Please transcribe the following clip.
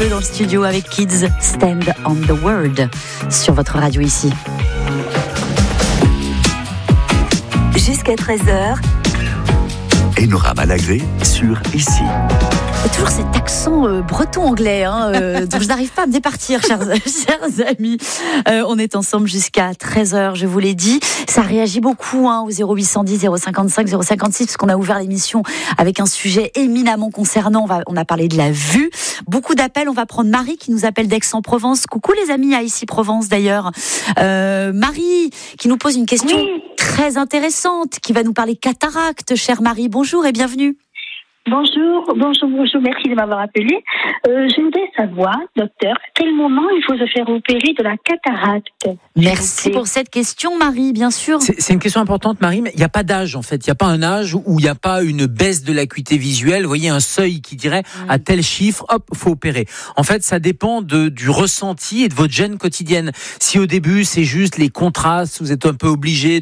peu dans le studio avec Kids Stand on the Word sur votre radio ici. Jusqu'à 13h. Enora Malagré sur Ici. Il y a toujours cet accent breton-anglais dont je n'arrive pas à me départir, chers amis. On est ensemble jusqu'à 13h, je vous l'ai dit. Ça réagit beaucoup au 0810 055 056 parce qu'on a ouvert l'émission avec un sujet éminemment concernant. On a parlé de la vue. Beaucoup d'appels. On va prendre Marie qui nous appelle d'Aix-en-Provence. Coucou les amis à Issy-Provence d'ailleurs. Marie qui nous pose une question très intéressante, qui va nous parler cataracte. Chère Marie, bonjour et bienvenue. Bonjour, merci de m'avoir appelé. Je voudrais savoir, docteur, à quel moment il faut se faire opérer de la cataracte? Merci pour cette question, Marie, bien sûr. C'est une question importante, Marie, mais il n'y a pas d'âge, en fait. Il n'y a pas un âge où il n'y a pas une baisse de l'acuité visuelle. Vous voyez, un seuil qui dirait à tel chiffre, hop, faut opérer. En fait, ça dépend du ressenti et de votre gêne quotidienne. Si au début, c'est juste les contrastes, vous êtes un peu obligé